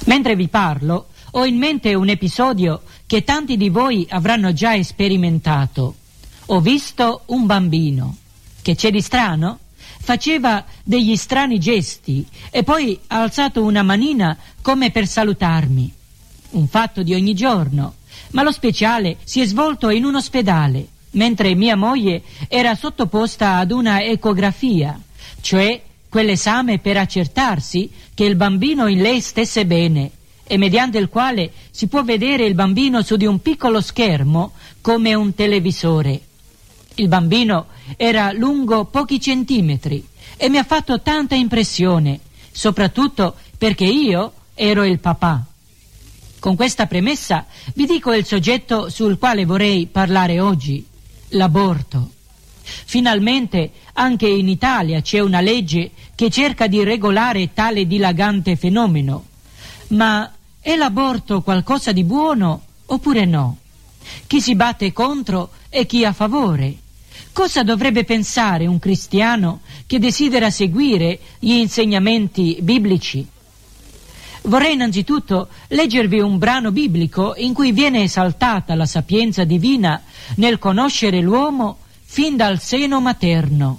Mentre vi parlo, ho in mente un episodio che tanti di voi avranno già sperimentato. Ho visto un bambino. Che c'è di strano? Faceva degli strani gesti e poi ha alzato una manina come per salutarmi. Un fatto di ogni giorno, ma lo speciale si è svolto in un ospedale, mentre mia moglie era sottoposta ad una ecografia, cioè quell'esame per accertarsi che il bambino in lei stesse bene e mediante il quale si può vedere il bambino su di un piccolo schermo come un televisore. Il bambino era lungo pochi centimetri e mi ha fatto tanta impressione, soprattutto perché io ero il papà. Con questa premessa vi dico il soggetto sul quale vorrei parlare oggi, l'aborto. Finalmente anche in Italia c'è una legge che cerca di regolare tale dilagante fenomeno. Ma è l'aborto qualcosa di buono oppure no? Chi si batte contro e chi a favore? Cosa dovrebbe pensare un cristiano che desidera seguire gli insegnamenti biblici? Vorrei innanzitutto leggervi un brano biblico in cui viene esaltata la sapienza divina nel conoscere l'uomo fin dal seno materno.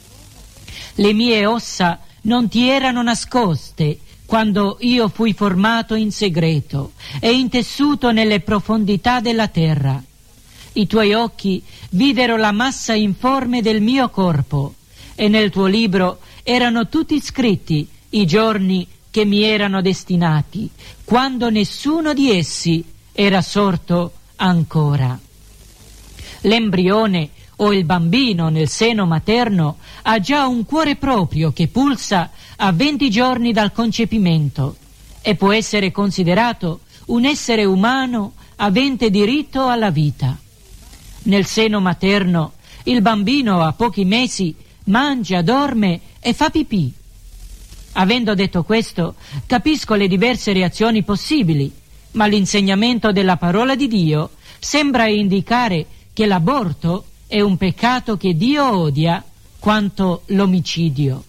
Le mie ossa non ti erano nascoste quando io fui formato in segreto e intessuto nelle profondità della terra. I tuoi occhi videro la massa informe del mio corpo e nel tuo libro erano tutti scritti i giorni che mi erano destinati, quando nessuno di essi era sorto ancora. L'embrione o il bambino nel seno materno ha già un cuore proprio che pulsa a 20 giorni dal concepimento e può essere considerato un essere umano avente diritto alla vita. Nel seno materno il bambino a pochi mesi mangia, dorme e fa pipì. Avendo detto questo, capisco le diverse reazioni possibili, ma l'insegnamento della parola di Dio sembra indicare che l'aborto è un peccato che Dio odia quanto l'omicidio.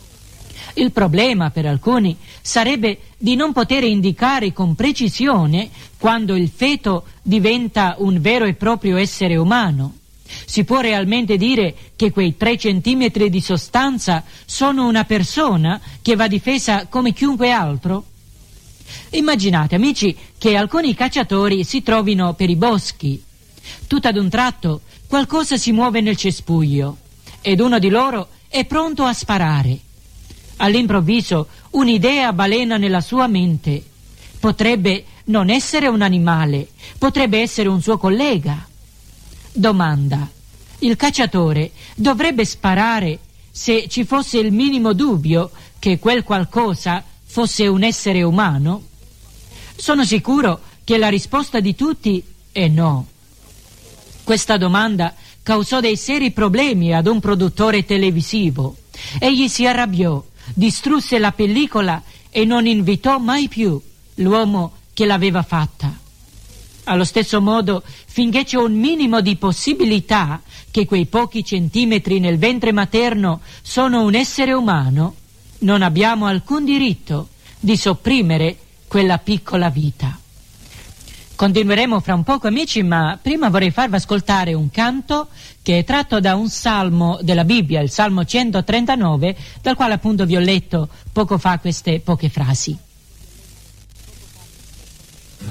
Il problema per alcuni sarebbe di non poter indicare con precisione quando il feto diventa un vero e proprio essere umano. Si può realmente dire che quei 3 centimetri di sostanza sono una persona che va difesa come chiunque altro? Immaginate, amici, che alcuni cacciatori si trovino per i boschi. Tutto ad un tratto qualcosa si muove nel cespuglio ed uno di loro è pronto a sparare. All'improvviso un'idea balena nella sua mente. Potrebbe non essere un animale, potrebbe essere un suo collega. Domanda: il cacciatore dovrebbe sparare se ci fosse il minimo dubbio che quel qualcosa fosse un essere umano? Sono sicuro che la risposta di tutti è no. Questa domanda causò dei seri problemi ad un produttore televisivo. Egli si arrabbiò, distrusse la pellicola e non invitò mai più l'uomo che l'aveva fatta. Allo stesso modo, finché c'è un minimo di possibilità che quei pochi centimetri nel ventre materno sono un essere umano, non abbiamo alcun diritto di sopprimere quella piccola vita. Continueremo fra un poco, amici, ma prima vorrei farvi ascoltare un canto che è tratto da un salmo della Bibbia, il Salmo 139, dal quale appunto vi ho letto poco fa queste poche frasi.